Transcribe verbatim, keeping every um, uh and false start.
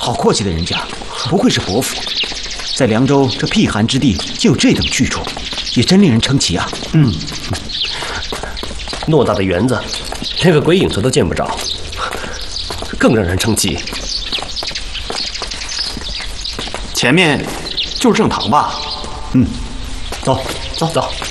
好阔气的人家，不愧是伯父，在凉州这僻寒之地就有这等去处，也真令人称奇啊。 嗯，偌大的园子，连个鬼影子都见不着，更让人称奇。 前面就是正堂吧？ 嗯， 走走走。